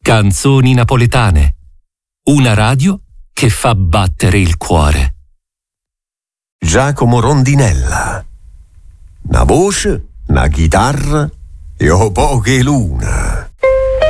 Canzoni napoletane. Una radio che fa battere il cuore. Giacomo Rondinella. Una voce, una chitarra e poche luna.